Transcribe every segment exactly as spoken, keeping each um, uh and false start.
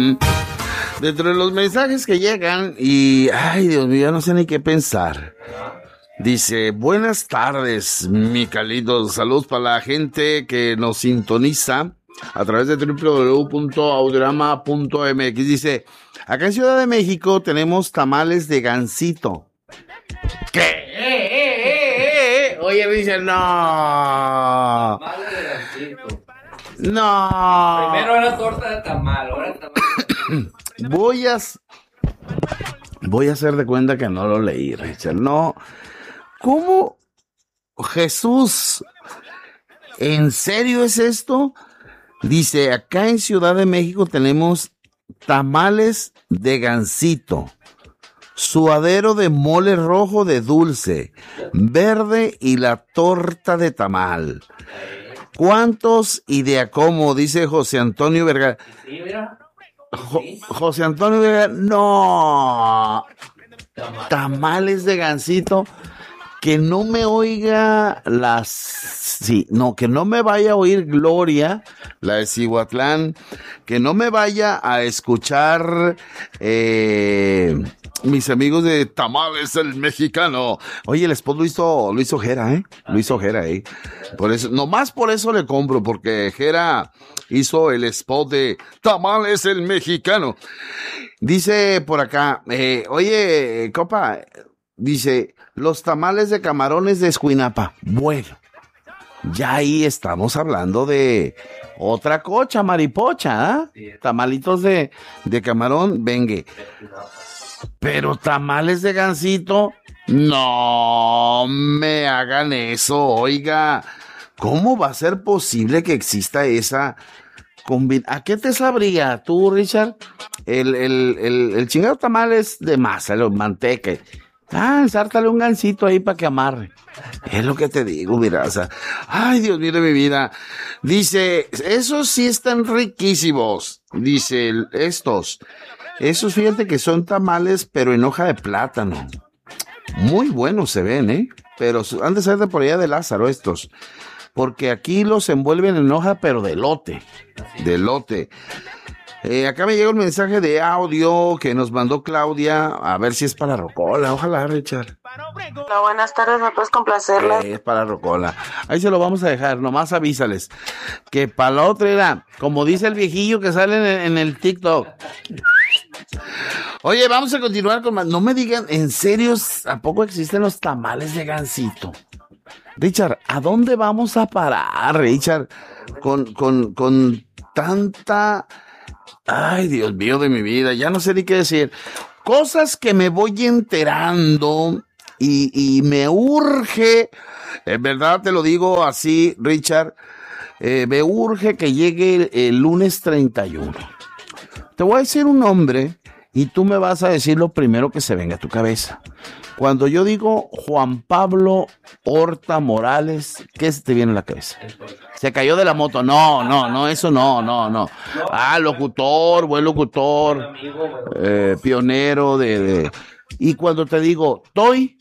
Dentro de los mensajes que llegan y, ay, Dios mío, ya no sé ni qué pensar. Dice, buenas tardes, mi Calito. Saludos para la gente que nos sintoniza a través de doble u doble u doble u punto audiorama punto m x. Dice, acá en Ciudad de México tenemos tamales de gansito. ¿Qué? Eh, eh, eh, eh. Oye, dice, no. Tamales de gansito. No. Primero era torta de tamal, ahora tamal. Voy a... Voy a hacer de cuenta que no lo leí, Richard. No. ¿Cómo? Jesús, ¿en serio es esto? Dice, acá en Ciudad de México tenemos tamales de gansito, suadero de mole rojo de dulce, verde y la torta de tamal. ¿Cuántos y de a cómo? Dice José Antonio Vergara. Sí, mira. Jo- José Antonio Vergara, no. Tamales de gansito. Que no me oiga las... Sí, no, que no me vaya a oír Gloria, la de Cihuatlán, que no me vaya a escuchar eh, mis amigos de Tamales el Mexicano. Oye, el spot lo hizo, lo hizo Jera, ¿eh? Lo hizo Jera, ¿eh? Por eso, nomás por eso le compro, porque Jera hizo el spot de Tamales el Mexicano. Dice por acá, eh, oye, copa, dice... Los tamales de camarones de Escuinapa. Bueno, ya ahí estamos hablando de otra cocha, maripocha, ¿ah? ¿eh? Tamalitos de, de camarón, vengue. Pero tamales de gansito, no me hagan eso, oiga. ¿Cómo va a ser posible que exista esa combinación? ¿A qué te sabría tú, Richard? El, el, el, el chingado tamal es de masa, el manteca. Ah, ensártale un gansito ahí para que amarre. Es lo que te digo, mira, o sea, ay, Dios mío de mi vida. Dice, esos sí están riquísimos. Dice, estos, esos fíjate que son tamales, pero en hoja de plátano. Muy buenos se ven, ¿eh? Pero han de ser de por allá de Lázaro estos. Porque aquí los envuelven en hoja, pero de lote. De lote. Eh, acá me llegó un mensaje de audio que nos mandó Claudia, a ver si es para Rocola, ojalá, Richard. Hola, buenas tardes, ¿me puedes complacerla? Eh, es para Rocola. Ahí se lo vamos a dejar, nomás avísales. Que para la otra era, como dice el viejillo que sale en el, en el TikTok. Oye, vamos a continuar con más. No me digan, ¿en serio a poco existen los tamales de gansito? Richard, ¿a dónde vamos a parar, Richard? Con, con, con tanta... Ay, Dios mío de mi vida, ya no sé ni qué decir. Cosas que me voy enterando y, y me urge, en verdad te lo digo así, Richard, eh, me urge que llegue el, el lunes treinta y uno. Te voy a decir un nombre y tú me vas a decir lo primero que se venga a tu cabeza. Cuando yo digo Juan Pablo Horta Morales, ¿qué se te viene a la cabeza? Se cayó de la moto. No, no, no, eso no, no, no. Ah, locutor, buen locutor, eh, pionero de, de... Y cuando te digo, Toy,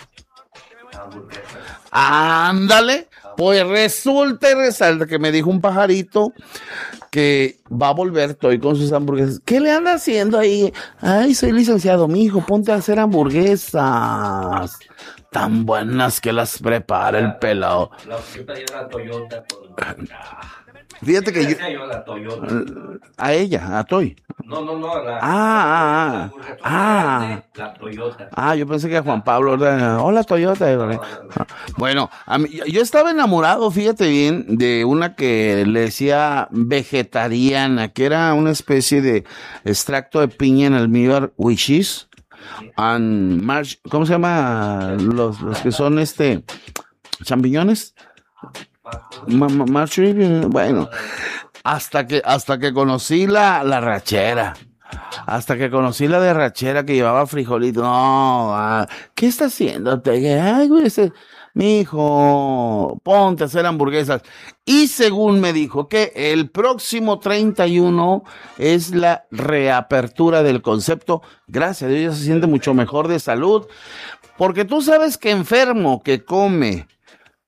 ándale, pues resulta y resalta que me dijo un pajarito que va a volver Toy con sus hamburguesas. ¿Qué le anda haciendo ahí? Ay, soy licenciado, mijo, ponte a hacer hamburguesas tan buenas que las prepara el pelado. La, yo traía la Toyota. Por... Fíjate que yo, yo la Toyota. a ella, a Toy. No, no, no. La, Ah, ah, la, ah. La Toyota. Ah, yo pensé que a Juan Pablo. Hola, Toyota. Bueno, a mí, yo estaba enamorado, fíjate bien, de una que le decía vegetariana, que era una especie de extracto de piña en almíbar, wishes, and marsh, ¿cómo se llama? Los, los que son este, champiñones. Ma, ma, marshmallow, bueno, hasta que, hasta que conocí la, la rachera. Hasta que conocí la de rachera que llevaba frijolito. No, ah, ¿qué está haciendo? Ay, güey, ese, mijo, ponte a hacer hamburguesas. Y según me dijo que el próximo treinta y uno es la reapertura del concepto. Gracias a Dios, ya se siente mucho mejor de salud. Porque tú sabes que enfermo que come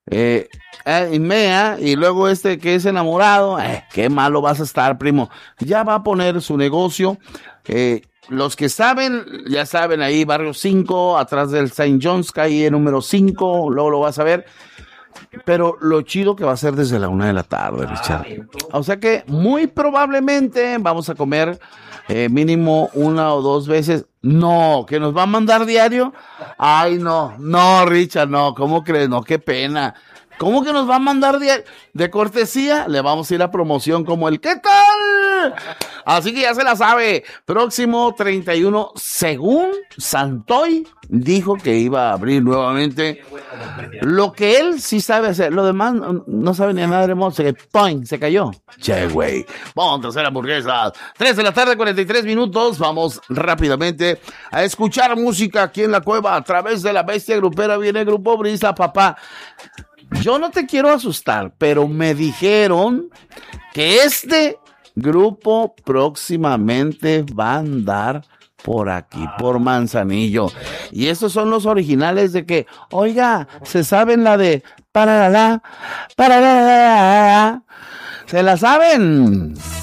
Eh, eh, y mea, y luego este que es enamorado, eh, qué malo vas a estar, primo. Ya va a poner su negocio. Eh, los que saben, ya saben, ahí Barrio cinco, atrás del Saint John's, calle número cinco, luego lo vas a ver. Pero lo chido que va a ser desde la una de la tarde, Richard. O sea que muy probablemente vamos a comer eh, mínimo una o dos veces. No, que nos va a mandar diario. Ay, no, no, Richard, no, ¿cómo crees? No, qué pena. ¿Cómo que nos va a mandar diario? De cortesía, le vamos a ir a promoción como el ¿qué tal? Así que ya se la sabe. Próximo treinta y uno, según Santoy, dijo que iba a abrir nuevamente lo que él sí sabe hacer. Lo demás no, no sabe ni a madre modo. Se, ¡poing! Se cayó. Che, güey. Vamos a hacer hamburguesas. tres de la tarde, cuarenta y tres minutos. Vamos rápidamente a escuchar música aquí en la cueva a través de la bestia grupera. Viene el Grupo Brisa, papá. Yo no te quiero asustar, pero me dijeron que este grupo próximamente va a andar por aquí, por Manzanillo. Y estos son los originales de que, oiga, ¿se saben la de parará, parará? ¿Se la saben?